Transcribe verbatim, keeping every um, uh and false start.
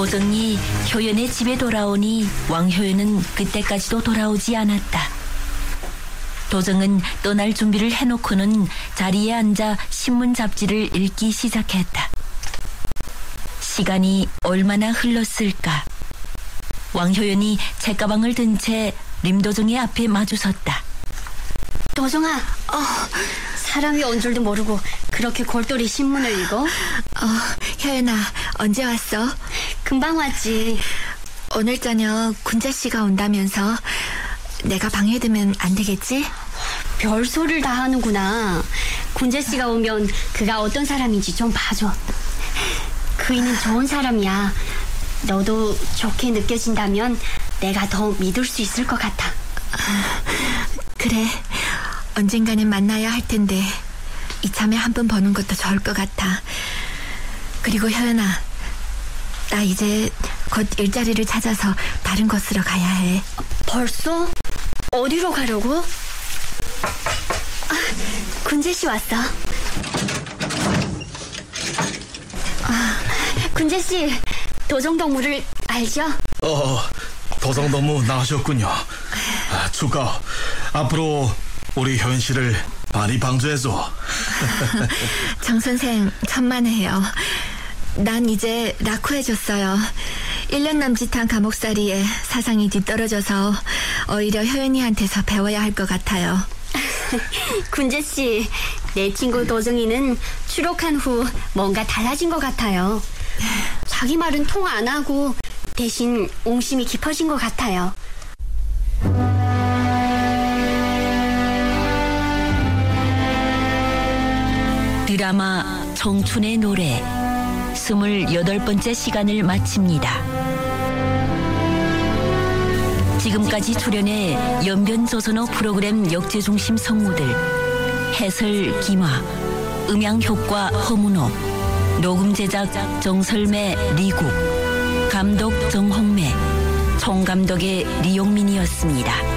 도정이 효연의 집에 돌아오니 왕효연은 그때까지도 돌아오지 않았다. 도정은 떠날 준비를 해놓고는 자리에 앉아 신문 잡지를 읽기 시작했다. 시간이 얼마나 흘렀을까. 왕효연이 책가방을 든 채 림도정의 앞에 마주섰다. 도정아, 어, 사람이 온 줄도 모르고 그렇게 골똘히 신문을 읽어? 어, 효연아, 언제 왔어? 금방 왔지. 오늘 저녁 군자 씨가 온다면서 내가 방해되면 안 되겠지? 별소리를 다 하는구나. 군재 씨가 오면 그가 어떤 사람인지 좀 봐줘. 그이는 좋은 사람이야. 너도 좋게 느껴진다면 내가 더 믿을 수 있을 것 같아. 그래, 언젠가는 만나야 할 텐데 이참에 한 번 보는 것도 좋을 것 같아. 그리고 효연아, 나 이제 곧 일자리를 찾아서 다른 곳으로 가야 해. 벌써? 어디로 가려고? 아, 군재 씨 왔어. 아, 군재 씨, 도정동무를 알죠? 어, 도정동무 나으셨군요. 아, 축하. 앞으로 우리 효연 씨를 많이 방조해줘. 정 선생 천만에요. 난 이제 낙후해졌어요. 일 년 남짓한 감옥살이에 사상이 뒤떨어져서 오히려 효연이한테서 배워야 할 것 같아요. 군재 씨, 내 친구 도정이는 추록한 후 뭔가 달라진 것 같아요. 자기 말은 통 안 하고 대신 옹심이 깊어진 것 같아요. 드라마 청춘의 노래 스물여덟 번째 시간을 마칩니다. 지금까지 출연해 연변조선어 프로그램 역제중심 성우들 해설 김화, 음향효과 허문호, 녹음제작 정설매 리국, 감독 정홍매, 총감독의 리용민이었습니다.